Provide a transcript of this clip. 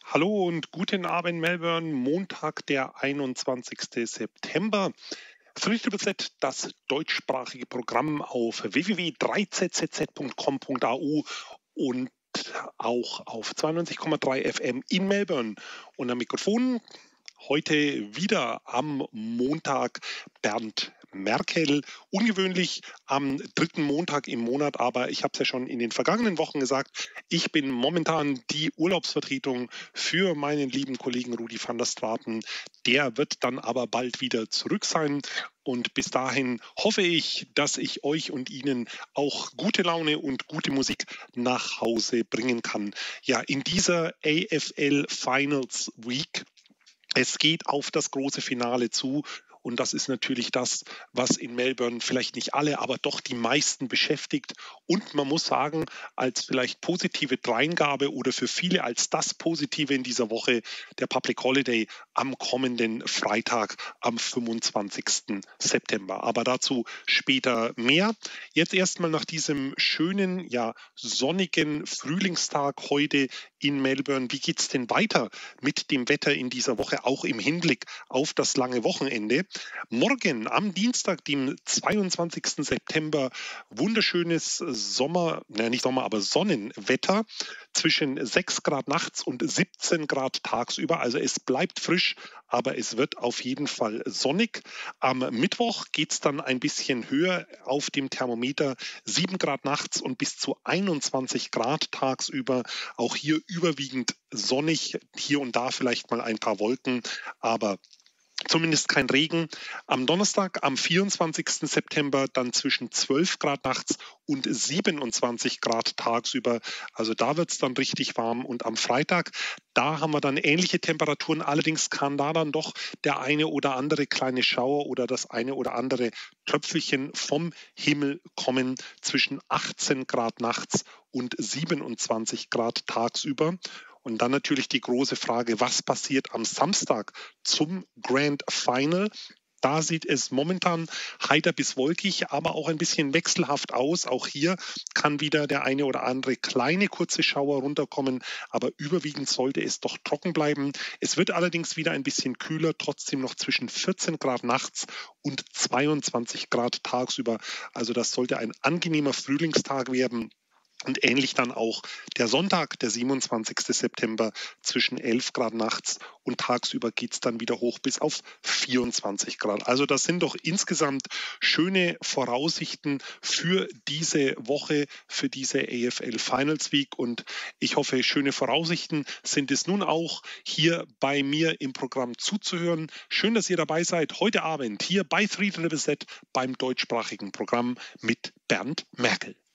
Hallo und guten Abend Melbourne, Montag, der 21. September. 3ZZ, das deutschsprachige Programm auf www.3zzz.com.au und auch auf 92,3 FM in Melbourne. Und am Mikrofon heute wieder am Montag Bernd Merkel. Ungewöhnlich am dritten Montag im Monat, aber ich habe es ja schon in den vergangenen Wochen gesagt, ich bin momentan die Urlaubsvertretung für meinen lieben Kollegen Rudi van der Straten. Der wird dann aber bald wieder zurück sein. Und bis dahin hoffe ich, dass ich euch und Ihnen auch gute Laune und gute Musik nach Hause bringen kann. Ja, in dieser AFL Finals Week, es geht auf das große Finale zu. Und das ist natürlich das, was in Melbourne vielleicht nicht alle, aber doch die meisten beschäftigt. Und man muss sagen, als vielleicht positive Dreingabe oder für viele als das Positive in dieser Woche, der Public Holiday am kommenden Freitag, am 25. September. Aber dazu später mehr. Jetzt erstmal nach diesem schönen, ja, sonnigen Frühlingstag heute in Melbourne. Wie geht es denn weiter mit dem Wetter in dieser Woche, auch im Hinblick auf das lange Wochenende? Morgen am Dienstag, dem 22. September, wunderschönes nicht Sommer, aber Sonnenwetter zwischen 6 Grad nachts und 17 Grad tagsüber. Also es bleibt frisch, aber es wird auf jeden Fall sonnig. Am Mittwoch geht es dann ein bisschen höher auf dem Thermometer, 7 Grad nachts und bis zu 21 Grad tagsüber. Auch hier überwiegend sonnig, hier und da vielleicht mal ein paar Wolken, aber zumindest kein Regen. Am Donnerstag, am 24. September, dann zwischen 12 Grad nachts und 27 Grad tagsüber. Also da wird es dann richtig warm. Und am Freitag, da haben wir dann ähnliche Temperaturen. Allerdings kann da dann doch der eine oder andere kleine Schauer oder das eine oder andere Tröpfelchen vom Himmel kommen zwischen 18 Grad nachts und 27 Grad tagsüber. Und dann natürlich die große Frage, was passiert am Samstag zum Grand Final? Da sieht es momentan heiter bis wolkig, aber auch ein bisschen wechselhaft aus. Auch hier kann wieder der eine oder andere kleine kurze Schauer runterkommen, aber überwiegend sollte es doch trocken bleiben. Es wird allerdings wieder ein bisschen kühler, trotzdem noch zwischen 14 Grad nachts und 22 Grad tagsüber. Also das sollte ein angenehmer Frühlingstag werden. Und ähnlich dann auch der Sonntag, der 27. September, zwischen 11 Grad nachts und tagsüber geht es dann wieder hoch bis auf 24 Grad. Also das sind doch insgesamt schöne Voraussichten für diese Woche, für diese AFL Finals Week. Und ich hoffe, schöne Voraussichten sind es nun auch, hier bei mir im Programm zuzuhören. Schön, dass ihr dabei seid heute Abend hier bei 3ZZ beim deutschsprachigen Programm mit Bernd Merkel.